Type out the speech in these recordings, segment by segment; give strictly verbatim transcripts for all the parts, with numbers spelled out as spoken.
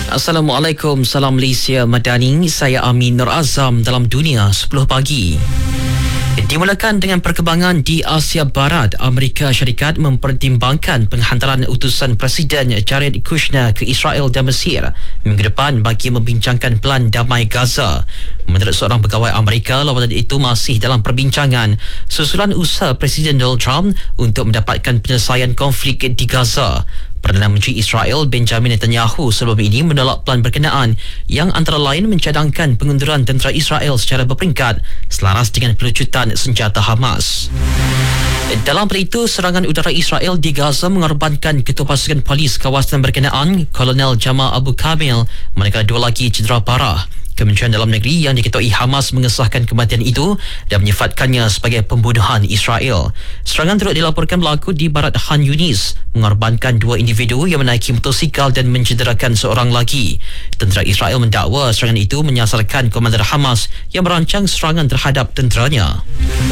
Assalamualaikum, salam Malaysia Madani. Saya Amin Nur Azam dalam Dunia sepuluh pagi. Dimulakan dengan perkembangan di Asia Barat. Amerika Syarikat mempertimbangkan penghantaran utusan Presiden Jared Kushner ke Israel dan Mesir minggu depan bagi membincangkan pelan damai Gaza. Menurut seorang pegawai Amerika, lawatan itu masih dalam perbincangan susulan usaha Presiden Donald Trump untuk mendapatkan penyelesaian konflik di Gaza. Perdana Menteri Israel Benjamin Netanyahu sebelum ini menolak pelan berkenaan yang antara lain mencadangkan pengunduran tentera Israel secara berperingkat selaras dengan pelucutan senjata Hamas. Dalam pada itu, serangan udara Israel di Gaza mengorbankan Ketua Pasukan Polis kawasan berkenaan, Kolonel Jamal Abu Kamil, manakala dua lagi cedera parah. Kementerian Dalam Negeri yang diketuai Hamas mengesahkan kematian itu dan menyifatkannya sebagai pembunuhan Israel. Serangan turut dilaporkan berlaku di barat Khan Yunis, mengorbankan dua individu yang menaiki motosikal dan mencederakan seorang lagi. Tentera Israel mendakwa serangan itu menyasarkan komander Hamas yang merancang serangan terhadap tenteranya.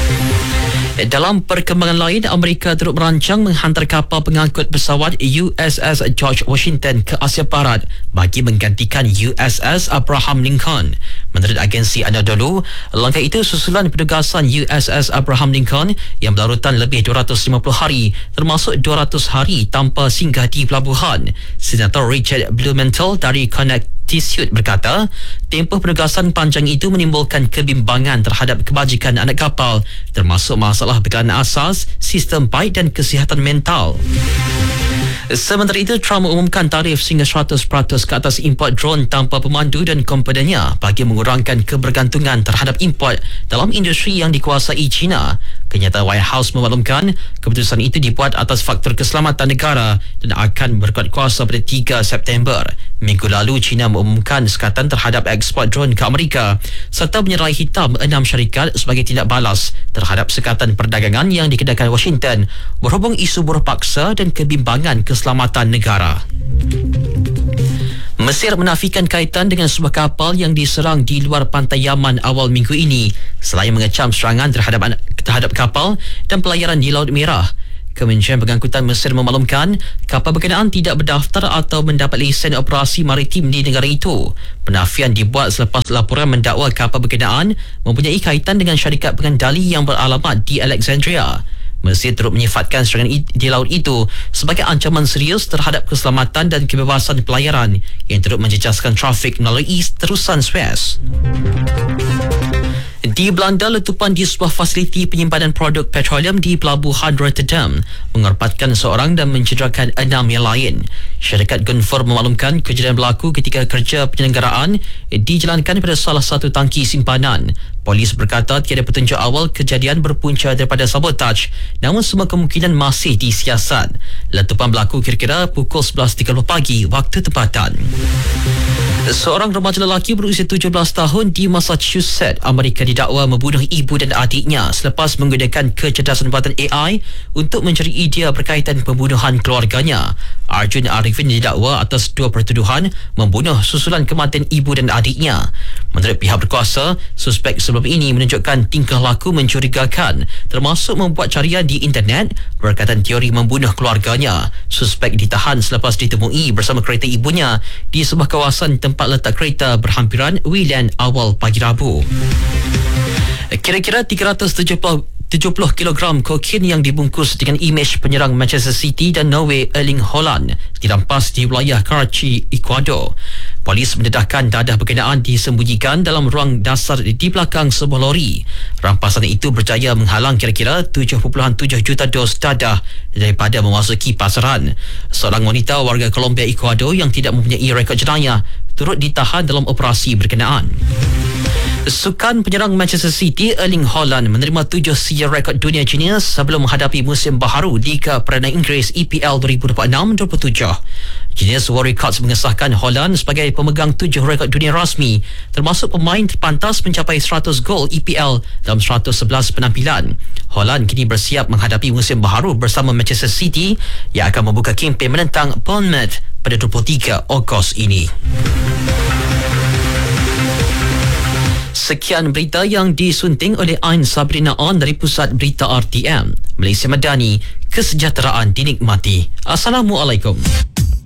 Dalam perkembangan lain, Amerika turut merancang menghantar kapal pengangkut pesawat U S S George Washington ke Asia Barat bagi menggantikan U S S Abraham Lincoln. Menurut agensi Anadolu, langkah itu susulan penugasan U S S Abraham Lincoln yang berlarutan lebih dua ratus lima puluh hari, termasuk dua ratus hari tanpa singgah di pelabuhan. Senator Richard Blumenthal dari Connecticut berkata, tempoh penugasan panjang itu menimbulkan kebimbangan terhadap kebajikan anak kapal, termasuk masalah bekalan asas, sistem baik dan kesihatan mental. Sementara itu, Trump mengumumkan tarif sehingga seratus peratus ke atas import drone tanpa pemandu dan komponennya bagi mengurangkan kebergantungan terhadap import dalam industri yang dikuasai China. Kenyataan White House memaklumkan keputusan itu dibuat atas faktor keselamatan negara dan akan berkuat kuasa pada tiga September. Minggu lalu, China mengumumkan sekatan terhadap ekspor drone ke Amerika serta menyerai hitam enam syarikat sebagai tindak balas terhadap sekatan perdagangan yang dikenakan Washington berhubung isu buruh paksa dan kebimbangan keselamatan negara. Mesir menafikan kaitan dengan sebuah kapal yang diserang di luar pantai Yaman awal minggu ini selain mengecam serangan terhadap terhadap kapal dan pelayaran di Laut Merah. Kementerian Pengangkutan Mesir memaklumkan kapal berkenaan tidak berdaftar atau mendapat lesen operasi maritim di negara itu. Penafian dibuat selepas laporan mendakwa kapal berkenaan mempunyai kaitan dengan syarikat pengendali yang beralamat di Alexandria. Mesir turut menyifatkan serangan di laut itu sebagai ancaman serius terhadap keselamatan dan kebebasan pelayaran yang turut menjejaskan trafik melalui terusan Suez. Di Belanda, letupan di sebuah fasiliti penyimpanan produk petroleum di Pelabuhan Rotterdam mengorbankan seorang dan mencederakan enam yang lain. Syarikat Gunvor memaklumkan kejadian berlaku ketika kerja penyelenggaraan dijalankan pada salah satu tangki simpanan. Polis berkata tiada petunjuk awal kejadian berpunca daripada sabotaj, namun semua kemungkinan masih disiasat. Letupan berlaku kira-kira pukul sebelas tiga puluh pagi waktu tempatan. Seorang remaja lelaki berusia tujuh belas tahun di Massachusetts, Amerika didakwa membunuh ibu dan adiknya selepas menggunakan kecerdasan buatan A I untuk mencari idea berkaitan pembunuhan keluarganya. Arjun Arifin didakwa atas dua pertuduhan membunuh susulan kematian ibu dan adiknya. Menurut pihak berkuasa, suspek sebelum ini menunjukkan tingkah laku mencurigakan, termasuk membuat carian di internet berkaitan teori membunuh keluarganya. Suspek ditahan selepas ditemui bersama kereta ibunya di sebuah kawasan tempat letak kereta berhampiran Wheeland awal pagi Rabu. Kira-kira tiga ratus tujuh puluh kilogram kokain yang dibungkus dengan imej penyerang Manchester City dan Norway Erling Haaland dirampas di wilayah Karachi, Ecuador. Polis mendedahkan dadah berkenaan disembunyikan dalam ruang dasar di belakang sebuah lori. Rampasan itu berjaya menghalang kira-kira tujuh perpuluhan tujuh juta dos dadah daripada memasuki pasaran. Seorang wanita warga Colombia, Ecuador yang tidak mempunyai rekod jenayah turut ditahan dalam operasi berkenaan. Sukan penyerang Manchester City Erling Haaland menerima tujuh siar rekod dunia junior sebelum menghadapi musim baharu Liga Perdana Inggeris E P L dua ribu dua puluh enam dua puluh tujuh. Juniors War Records mengesahkan Haaland sebagai pemegang tujuh rekod dunia rasmi, termasuk pemain terpantas mencapai seratus gol E P L dalam seratus sebelas penampilan. Haaland kini bersiap menghadapi musim baharu bersama Manchester City yang akan membuka kempen menentang Bournemouth pada dua puluh tiga Ogos ini. Sekian berita yang disunting oleh Ain Sabrina On dari Pusat Berita R T M. Malaysia Madani, kesejahteraan dinikmati. Assalamualaikum.